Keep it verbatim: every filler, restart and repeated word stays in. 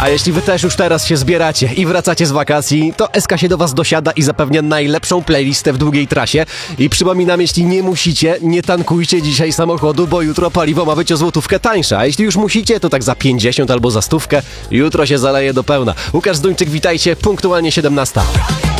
A jeśli wy też już teraz się zbieracie i wracacie z wakacji, to S K się do was dosiada i zapewnia najlepszą playlistę w długiej trasie. I przypominam, jeśli nie musicie, nie tankujcie dzisiaj samochodu, bo jutro paliwo ma być o złotówkę tańsze. A jeśli już musicie, to tak za pięćdziesiąt albo za stówkę. Jutro się zaleje do pełna. Łukasz Zduńczyk, witajcie, punktualnie siedemnasta.